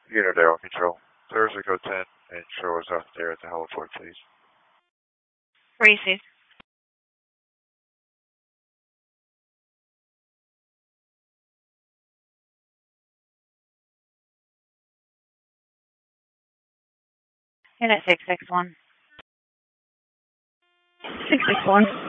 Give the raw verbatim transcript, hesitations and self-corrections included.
Unit Aero Control. Thursday, go ten, and show us out there at the heliport, please. Received. Unit six six one. six six one.